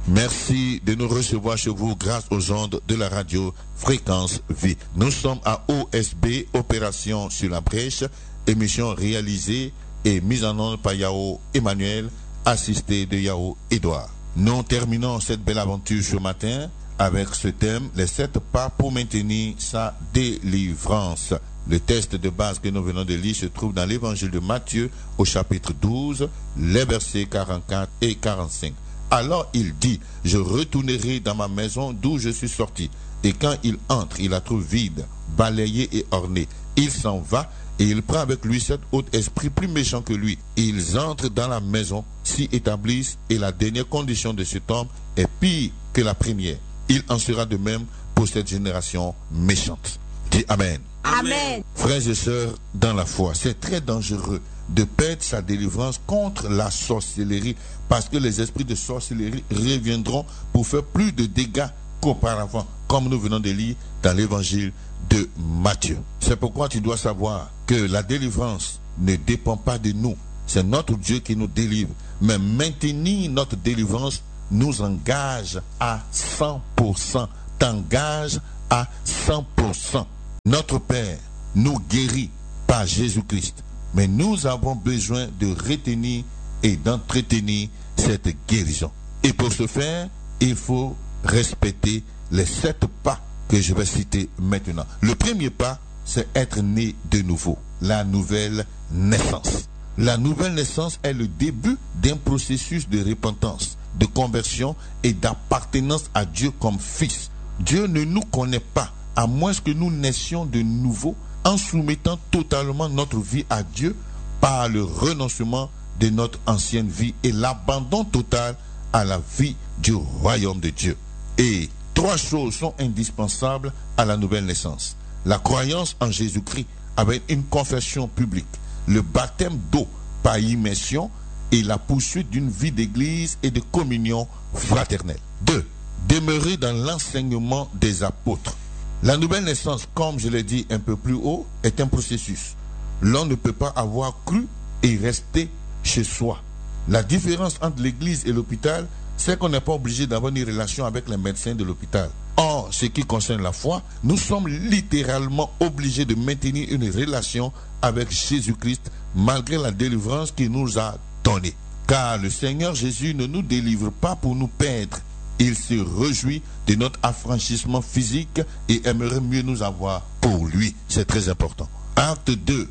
Merci de nous recevoir chez vous grâce aux ondes de la radio Fréquence Vie. Nous sommes à OSB, Opération sur la Brèche, émission réalisée et mise en onde par Yao Emmanuel, assisté de Yao Edouard. Nous terminons cette belle aventure ce matin avec ce thème, les 7 pas pour maintenir sa délivrance. Le texte de base que nous venons de lire se trouve dans l'évangile de Matthieu au chapitre 12, les versets 44 et 45. Alors il dit, je retournerai dans ma maison d'où je suis sorti. Et quand il entre, il la trouve vide, balayée et ornée. Il s'en va et il prend avec lui 7 autres esprits plus méchants que lui. Ils entrent dans la maison, s'y établissent et la dernière condition de cet homme est pire que la première. Il en sera de même pour cette génération méchante. Dis Amen. Amen. Frères et sœurs dans la foi, c'est très dangereux de perdre sa délivrance contre la sorcellerie, parce que les esprits de sorcellerie reviendront pour faire plus de dégâts qu'auparavant, comme nous venons de lire dans l'évangile de Matthieu. C'est pourquoi tu dois savoir que la délivrance ne dépend pas de nous. C'est notre Dieu qui nous délivre. Mais maintenir notre délivrance nous engage à 100%. T'engage à 100%. Notre Père nous guérit par Jésus-Christ. Mais nous avons besoin de retenir et d'entretenir cette guérison. Et pour ce faire, il faut respecter les 7 pas que je vais citer maintenant. Le premier pas, c'est être né de nouveau. La nouvelle naissance. La nouvelle naissance est le début d'un processus de repentance, de conversion et d'appartenance à Dieu comme fils. Dieu ne nous connaît pas, à moins que nous naissions de nouveau en soumettant totalement notre vie à Dieu par le renoncement de notre ancienne vie et l'abandon total à la vie du royaume de Dieu. Et 3 choses sont indispensables à la nouvelle naissance. La croyance en Jésus-Christ avec une confession publique, le baptême d'eau par immersion et la poursuite d'une vie d'église et de communion fraternelle. 2. Demeurer dans l'enseignement des apôtres. La nouvelle naissance, comme je l'ai dit un peu plus haut, est un processus. L'on ne peut pas avoir cru et rester chez soi. La différence entre l'église et l'hôpital, c'est qu'on n'est pas obligé d'avoir une relation avec les médecins de l'hôpital. Or, ce qui concerne la foi, nous sommes littéralement obligés de maintenir une relation avec Jésus-Christ malgré la délivrance qu'il nous a donnée. Car le Seigneur Jésus ne nous délivre pas pour nous perdre. Il se réjouit de notre affranchissement physique et aimerait mieux nous avoir pour lui. C'est très important. Acte 2,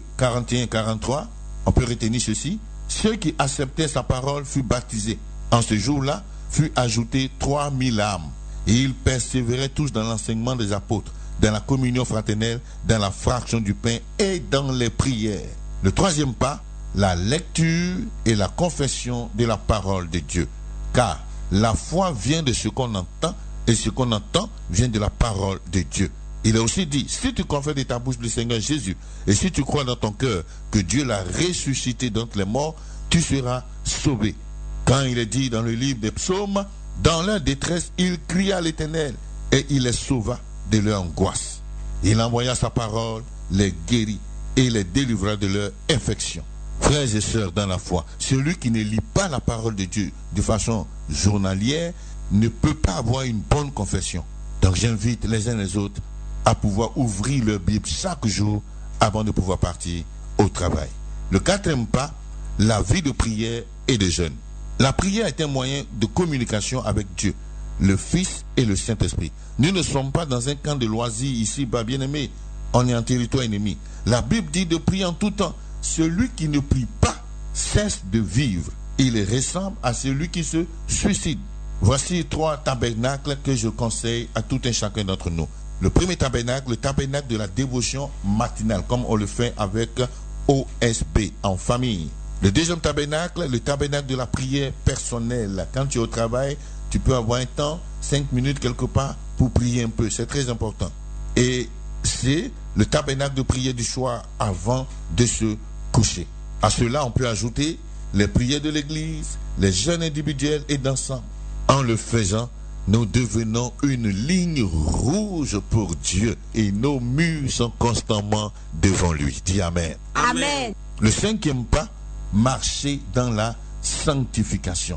41-43, on peut retenir ceci. Ceux qui acceptaient sa parole furent baptisés. En ce jour-là, furent ajoutés 3000 âmes. Et ils persévéraient tous dans l'enseignement des apôtres, dans la communion fraternelle, dans la fraction du pain et dans les prières. Le troisième pas, la lecture et la confession de la parole de Dieu. Car la foi vient de ce qu'on entend et ce qu'on entend vient de la parole de Dieu. Il est aussi dit, si tu confesses de ta bouche le Seigneur Jésus et si tu crois dans ton cœur que Dieu l'a ressuscité d'entre les morts, tu seras sauvé. Quand il est dit dans le livre des psaumes, dans leur détresse, il cria à l'Éternel et il les sauva de leur angoisse. Il envoya sa parole, les guérit et les délivra de leur infection. Frères et sœurs dans la foi, celui qui ne lit pas la parole de Dieu de façon journalière ne peut pas avoir une bonne confession. Donc j'invite les uns les autres à pouvoir ouvrir leur Bible chaque jour avant de pouvoir partir au travail. Le 4e pas, la vie de prière et de jeûne. La prière est un moyen de communication avec Dieu, le Fils et le Saint-Esprit. Nous ne sommes pas dans un camp de loisirs ici-bas, bien-aimés. On est en territoire ennemi. La Bible dit de prier en tout temps. Celui qui ne prie pas cesse de vivre. Il ressemble à celui qui se suicide. Voici 3 tabernacles que je conseille à tout un chacun d'entre nous. Le premier tabernacle, le tabernacle de la dévotion matinale, comme on le fait avec OSB, en famille. Le deuxième tabernacle, le tabernacle de la prière personnelle. Quand tu es au travail, tu peux avoir un temps, 5 minutes quelque part, pour prier un peu. C'est très important. Et c'est le tabernacle de prière du soir avant de se coucher. À cela, on peut ajouter les prières de l'église, les jeûnes individuels et d'ensemble. En le faisant, nous devenons une ligne rouge pour Dieu et nos murs sont constamment devant lui. Dis Amen. Amen. Le 5e pas, marcher dans la sanctification.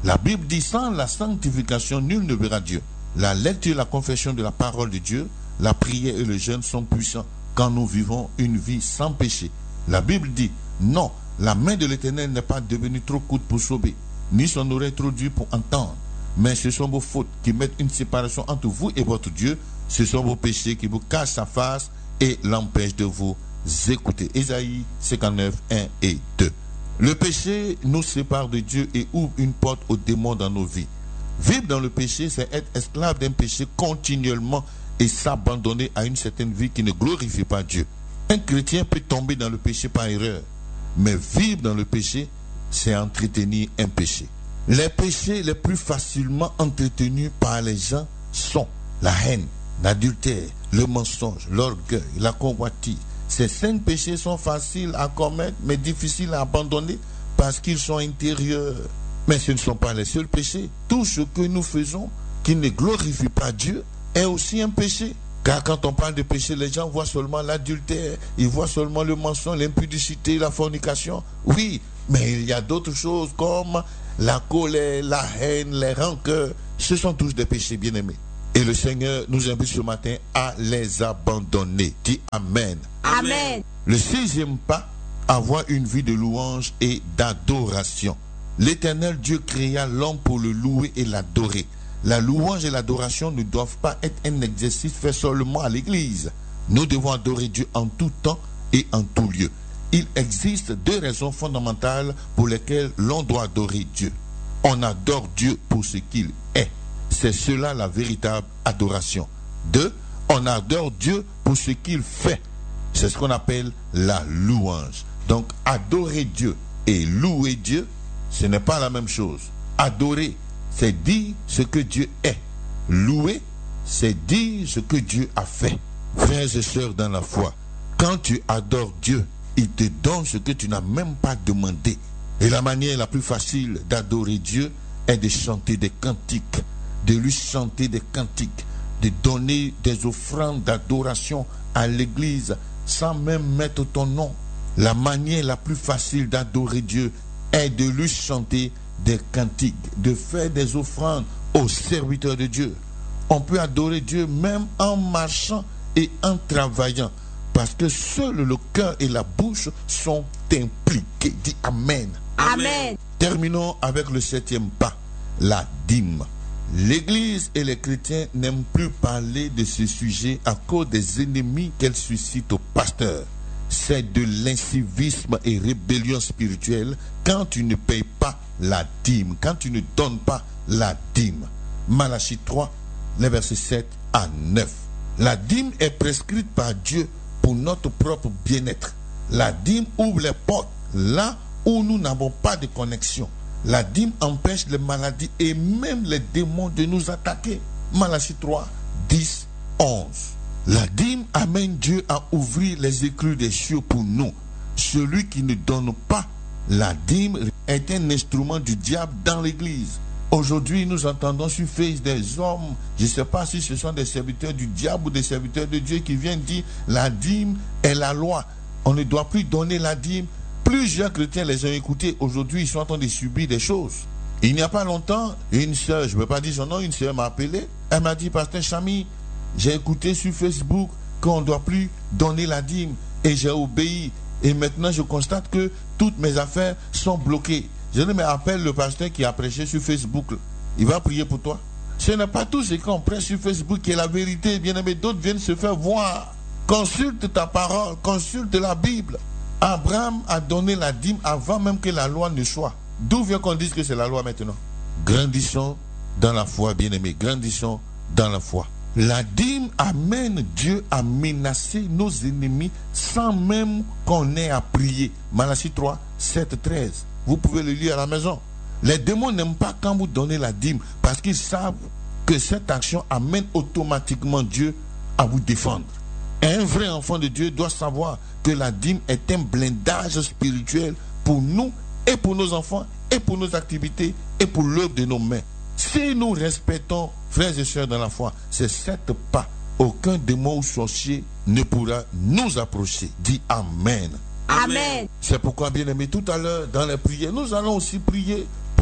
La Bible dit, sans la sanctification, nul ne verra Dieu. La lecture et la confession de la parole de Dieu, la prière et le jeûne sont puissants quand nous vivons une vie sans péché. La Bible dit, non, la main de l'Éternel n'est pas devenue trop courte pour sauver, ni son oreille trop dure pour entendre. Mais ce sont vos fautes qui mettent une séparation entre vous et votre Dieu. Ce sont vos péchés qui vous cachent sa face et l'empêchent de vous écouter. Ésaïe 59, 1 et 2. Le péché nous sépare de Dieu et ouvre une porte aux démons dans nos vies. Vivre dans le péché, c'est être esclave d'un péché continuellement et s'abandonner à une certaine vie qui ne glorifie pas Dieu. Un chrétien peut tomber dans le péché par erreur, mais vivre dans le péché, c'est entretenir un péché. Les péchés les plus facilement entretenus par les gens sont la haine, l'adultère, le mensonge, l'orgueil, la convoitise. Ces 5 péchés sont faciles à commettre, mais difficiles à abandonner parce qu'ils sont intérieurs. Mais ce ne sont pas les seuls péchés. Tout ce que nous faisons qui ne glorifie pas Dieu est aussi un péché. Car quand on parle de péché, les gens voient seulement l'adultère, ils voient seulement le mensonge, l'impudicité, la fornication. Oui, mais il y a d'autres choses comme la colère, la haine, les rancœurs. Ce sont tous des péchés, bien-aimés. Et le Seigneur nous invite ce matin à les abandonner. Dis Amen. Amen. Le 6e pas, avoir une vie de louange et d'adoration. L'Éternel Dieu créa l'homme pour le louer et l'adorer. La louange et l'adoration ne doivent pas être un exercice fait seulement à l'église. Nous devons adorer Dieu en tout temps et en tout lieu. Il existe 2 raisons fondamentales pour lesquelles l'on doit adorer Dieu. On adore Dieu pour ce qu'il est. C'est cela la véritable adoration. 2, on adore Dieu pour ce qu'il fait. C'est ce qu'on appelle la louange. Donc adorer Dieu et louer Dieu, ce n'est pas la même chose. Adorer, c'est dire ce que Dieu est. Louer, c'est dire ce que Dieu a fait. Frères et sœurs dans la foi, quand tu adores Dieu, il te donne ce que tu n'as même pas demandé. Et la manière la plus facile d'adorer Dieu est de chanter des cantiques, de lui chanter des cantiques, de donner des offrandes d'adoration à l'église sans même mettre ton nom. La manière la plus facile d'adorer Dieu est de lui chanter des cantiques, de faire des offrandes aux serviteurs de Dieu. On peut adorer Dieu même en marchant et en travaillant, parce que seul le cœur et la bouche sont impliqués. Dis Amen. Amen. Terminons avec le 7e pas, la dîme. L'Église et les chrétiens n'aiment plus parler de ce sujet à cause des ennemis qu'elle suscite aux pasteurs. C'est de l'incivisme et rébellion spirituelle quand tu ne payes pas la dîme, quand tu ne donnes pas la dîme. Malachie 3, les versets 7 à 9. La dîme est prescrite par Dieu pour notre propre bien-être. La dîme ouvre les portes là où nous n'avons pas de connexion. La dîme empêche les maladies et même les démons de nous attaquer. Malachie 3, 10, 11. La dîme amène Dieu à ouvrir les écluses des cieux pour nous. Celui qui ne donne pas la dîme est un instrument du diable dans l'église. Aujourd'hui, nous entendons sur Facebook des hommes, je ne sais pas si ce sont des serviteurs du diable ou des serviteurs de Dieu qui viennent dire la dîme est la loi. On ne doit plus donner la dîme. Plusieurs chrétiens les ont écoutés. Aujourd'hui, ils sont en train de subir des choses. Il n'y a pas longtemps, une sœur, je ne veux pas dire son nom, une sœur m'a appelé. Elle m'a dit, Pasteur Chami, j'ai écouté sur Facebook qu'on ne doit plus donner la dîme. Et j'ai obéi. Et maintenant, je constate que toutes mes affaires sont bloquées. Je dis, mais appelle le pasteur qui a prêché sur Facebook. Il va prier pour toi. Ce n'est pas tout ce qu'on prêche sur Facebook qui est la vérité. Bien aimé, d'autres viennent se faire voir. Consulte ta parole, consulte la Bible. Abraham a donné la dîme avant même que la loi ne soit. D'où vient qu'on dise que c'est la loi maintenant? Grandissons dans la foi, bien-aimés. Grandissons dans la foi. La dîme amène Dieu à menacer nos ennemis sans même qu'on ait à prier. Malachie 3, 7, 13. Vous pouvez le lire à la maison. Les démons n'aiment pas quand vous donnez la dîme parce qu'ils savent que cette action amène automatiquement Dieu à vous défendre. Un vrai enfant de Dieu doit savoir que la dîme est un blindage spirituel pour nous et pour nos enfants et pour nos activités et pour l'œuvre de nos mains. Si nous respectons, frères et sœurs dans la foi, ces 7 pas, aucun démon ou sorcier ne pourra nous approcher. Dis Amen. Amen. C'est pourquoi, bien aimé, tout à l'heure, dans les prières, nous allons aussi prier pour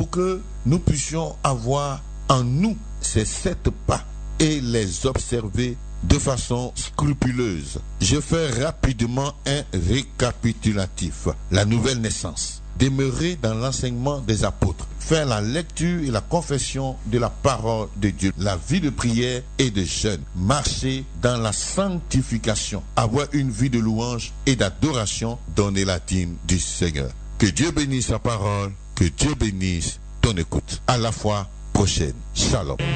pour que nous puissions avoir en nous ces 7 pas et les observer de façon scrupuleuse. Je fais rapidement un récapitulatif. La nouvelle naissance. Demeurer dans l'enseignement des apôtres. Faire la lecture et la confession de la parole de Dieu. La vie de prière et de jeûne. Marcher dans la sanctification. Avoir une vie de louange et d'adoration. Donner la dîme du Seigneur. Que Dieu bénisse sa parole. Que Dieu bénisse ton écoute. À la fois prochaine. Shalom.